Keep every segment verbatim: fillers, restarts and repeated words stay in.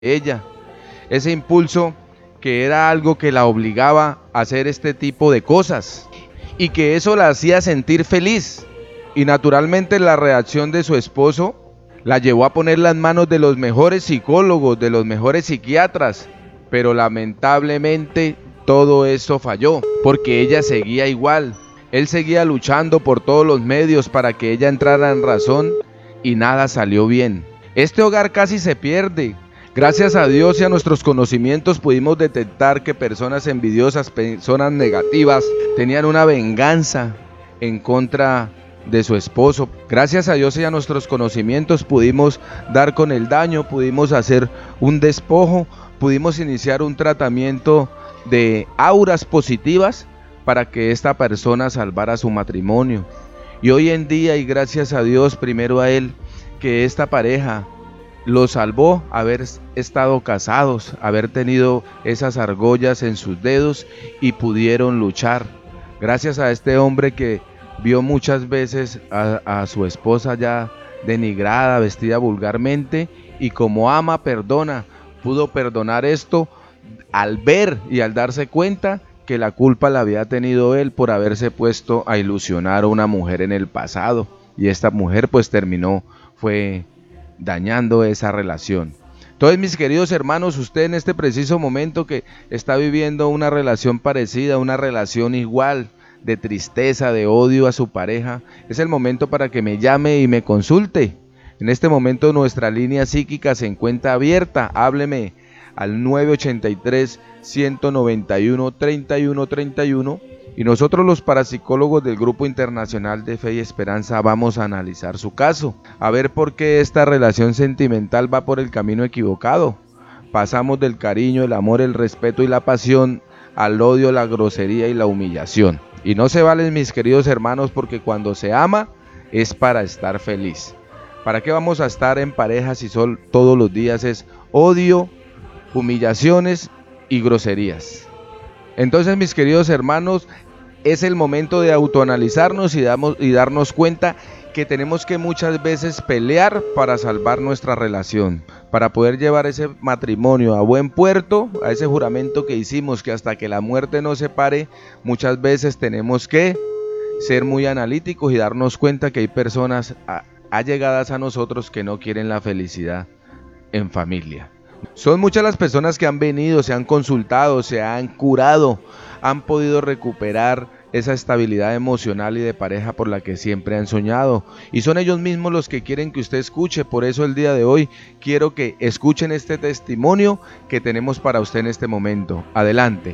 ella, ese impulso que era algo que la obligaba a hacer este tipo de cosas y que eso la hacía sentir feliz. Y naturalmente la reacción de su esposo la llevó a ponerla en manos de los mejores psicólogos, de los mejores psiquiatras, pero lamentablemente todo eso falló, porque ella seguía igual. Él seguía luchando por todos los medios para que ella entrara en razón y nada salió bien. Este hogar casi se pierde. Gracias a Dios y a nuestros conocimientos pudimos detectar que personas envidiosas, personas negativas, tenían una venganza en contra de su esposo. Gracias a Dios y a nuestros conocimientos pudimos dar con el daño, pudimos hacer un despojo, pudimos iniciar un tratamiento de auras positivas para que esta persona salvara su matrimonio. Y hoy en día, y gracias a Dios, primero a él, que esta pareja lo salvó, haber estado casados, haber tenido esas argollas en sus dedos y pudieron luchar. Gracias a este hombre que vio muchas veces a, a su esposa ya denigrada, vestida vulgarmente, y como ama, perdona, pudo perdonar esto al ver y al darse cuenta que la culpa la había tenido él por haberse puesto a ilusionar a una mujer en el pasado, y esta mujer pues terminó, fue dañando esa relación. Entonces, mis queridos hermanos, usted en este preciso momento que está viviendo una relación parecida, una relación igual, de tristeza, de odio a su pareja, es el momento para que me llame y me consulte. En este momento nuestra línea psíquica se encuentra abierta. Hábleme al nueve ochenta y tres, ciento noventa y uno, treinta y uno treinta y uno y nosotros, los parapsicólogos del Grupo Internacional de Fe y Esperanza, vamos a analizar su caso, a ver por qué esta relación sentimental va por el camino equivocado. Pasamos del cariño, el amor, el respeto y la pasión al odio, la grosería y la humillación. Y no se valen, mis queridos hermanos, porque cuando se ama es para estar feliz. ¿Para qué vamos a estar en pareja si son, todos los días es odio, humillaciones y groserías? Entonces, mis queridos hermanos, es el momento de autoanalizarnos y, damos, y darnos cuenta que tenemos que muchas veces pelear para salvar nuestra relación, para poder llevar ese matrimonio a buen puerto, a ese juramento que hicimos, que hasta que la muerte nos separe. Muchas veces tenemos que ser muy analíticos y darnos cuenta que hay personas allegadas a nosotros que no quieren la felicidad en familia. Son muchas las personas que han venido, se han consultado, se han curado, han podido recuperar esa estabilidad emocional y de pareja por la que siempre han soñado, y son ellos mismos los que quieren que usted escuche. Por eso el día de hoy quiero que escuchen este testimonio que tenemos para usted en este momento. Adelante.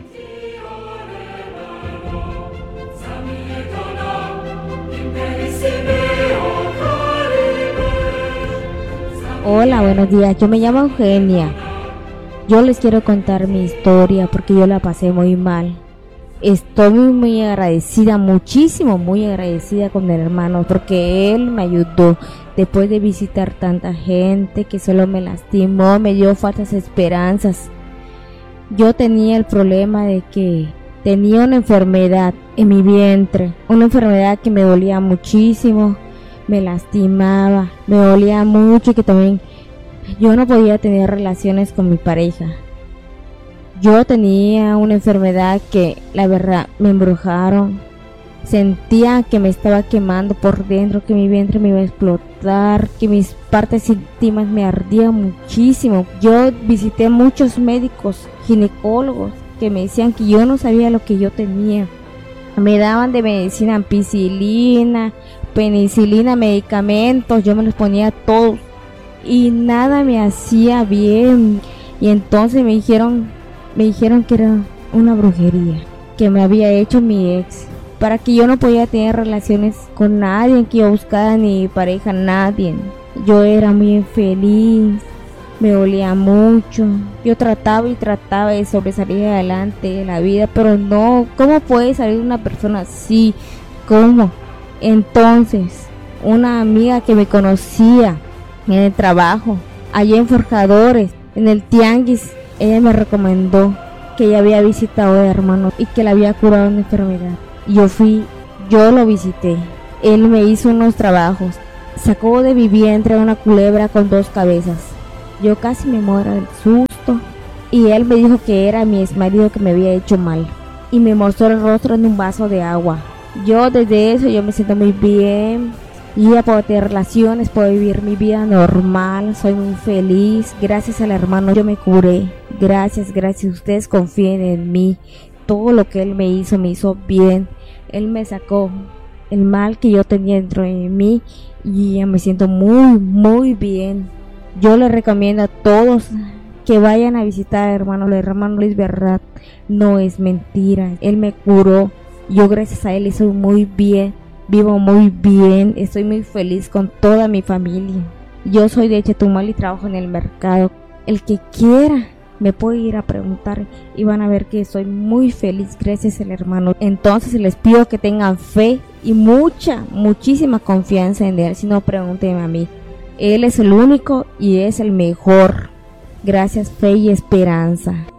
Hola, buenos días, yo me llamo Eugenia. Yo les quiero contar mi historia porque yo la pasé muy mal. Estoy muy, muy agradecida, muchísimo, muy agradecida con el hermano, porque él me ayudó después de visitar tanta gente que solo me lastimó, me dio falsas esperanzas. Yo tenía el problema de que tenía una enfermedad en mi vientre, una enfermedad que me dolía muchísimo, me lastimaba, me dolía mucho, y que también yo no podía tener relaciones con mi pareja. Yo tenía una enfermedad que la verdad me embrujaron. Sentía que me estaba quemando por dentro, que mi vientre me iba a explotar, que mis partes íntimas me ardían muchísimo. Yo visité muchos médicos, ginecólogos, que me decían que yo no sabía lo que yo tenía. Me daban de medicina ampicilina, penicilina, medicamentos, yo me los ponía todos y nada me hacía bien. Y entonces me dijeron me dijeron que era una brujería que me había hecho mi ex, para que yo no podía tener relaciones con nadie, que yo buscaba ni pareja, nadie. Yo era muy infeliz, me dolía mucho, yo trataba y trataba de sobresalir adelante de la vida, pero no, ¿cómo puede salir una persona así? ¿Cómo? Entonces, una amiga que me conocía en el trabajo, allá en Forjadores, en el Tianguis, ella me recomendó que ella había visitado a hermano y que le había curado una enfermedad. Yo fui, yo lo visité. Él me hizo unos trabajos. Sacó de mi vientre una culebra con dos cabezas. Yo casi me muero del susto. Y él me dijo que era mi exmarido que me había hecho mal. Y me mostró el rostro en un vaso de agua. Yo desde eso yo me siento muy bien. Y ya puedo tener relaciones, puedo vivir mi vida normal. Soy muy feliz. Gracias al hermano yo me curé. Gracias, gracias. Ustedes confíen en mí. Todo lo que él me hizo, me hizo bien. Él me sacó el mal que yo tenía dentro de mí. Y ya me siento muy, muy bien. Yo les recomiendo a todos que vayan a visitar al hermano, el hermano Luis Berrat. No es mentira, él me curó. Yo gracias a él estoy muy bien, vivo muy bien, estoy muy feliz con toda mi familia. Yo soy de Chetumal y trabajo en el mercado. El que quiera me puede ir a preguntar y van a ver que soy muy feliz gracias al hermano. Entonces les pido que tengan fe y mucha, muchísima confianza en él. Si no, pregúntenme a mí. Él es el único y es el mejor. Gracias, fe y esperanza.